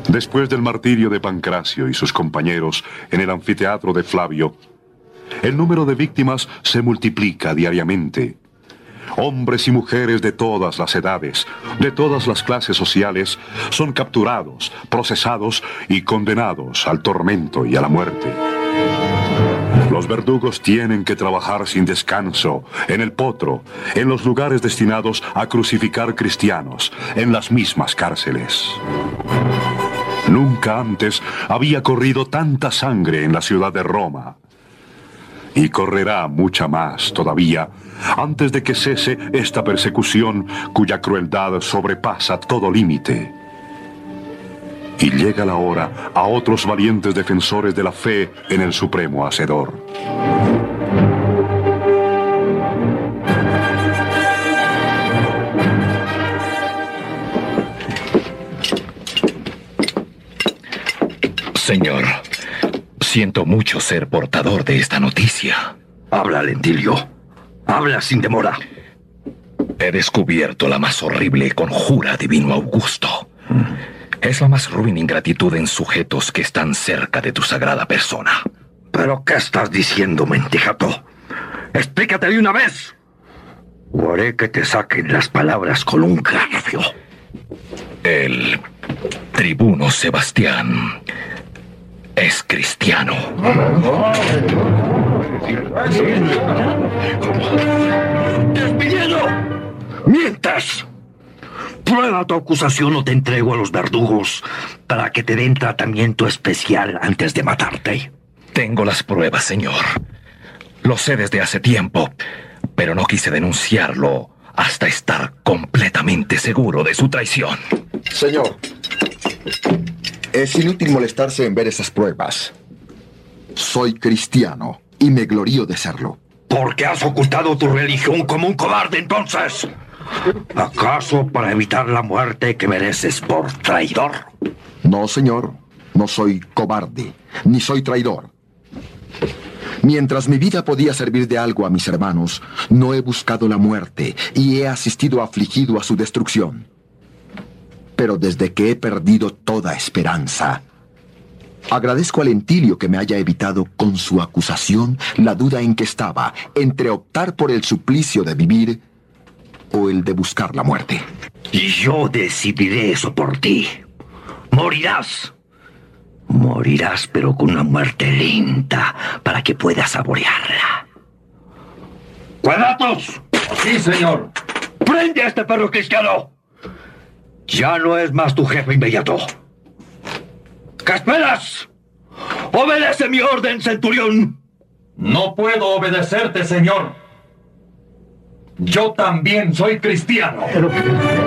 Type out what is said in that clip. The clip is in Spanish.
Después del martirio de Pancracio y sus compañeros en el anfiteatro de Flavio, el número de víctimas se multiplica diariamente. Hombres y mujeres de todas las edades, de todas las clases sociales, son capturados, procesados y condenados al tormento y a la muerte. Los verdugos tienen que trabajar sin descanso en el potro, en los lugares destinados a crucificar cristianos, en las mismas cárceles. Nunca antes había corrido tanta sangre en la ciudad de Roma. Y correrá mucha más todavía antes de que cese esta persecución cuya crueldad sobrepasa todo límite. Y llega la hora a otros valientes defensores de la fe en el Supremo Hacedor. Señor, siento mucho ser portador de esta noticia. Habla, Lentilio. Habla sin demora. He descubierto la más horrible conjura, divino Augusto. Es la más ruin ingratitud en sujetos que están cerca de tu sagrada persona. ¿Pero qué estás diciendo, mentecato? ¡Explícate de una vez! O haré que te saquen las palabras con un garfio. El tribuno Sebastián es cristiano. ¡Despedido! ¡Mientas! Prueba tu acusación o te entrego a los verdugos para que te den tratamiento especial antes de matarte. Tengo las pruebas, señor. Lo sé desde hace tiempo, pero no quise denunciarlo hasta estar completamente seguro de su traición. Señor, es inútil molestarse en ver esas pruebas. Soy cristiano y me glorío de serlo. ¿Por qué has ocultado tu religión como un cobarde, entonces? ¿Acaso para evitar la muerte que mereces por traidor? No, señor. No soy cobarde, ni soy traidor. Mientras mi vida podía servir de algo a mis hermanos, no he buscado la muerte y he asistido afligido a su destrucción. Pero desde que he perdido toda esperanza, agradezco a Lentilio que me haya evitado con su acusación la duda en que estaba entre optar por el suplicio de vivir o el de buscar la muerte. Y yo decidiré eso por ti. Morirás. Morirás, pero con una muerte lenta para que puedas saborearla. ¡Cuadratos! Sí, señor. ¡Prende a este perro cristiano! Ya no es más tu jefe inmediato. ¿Qué esperas? ¡Obedece mi orden, centurión! No puedo obedecerte, señor. Yo también soy cristiano.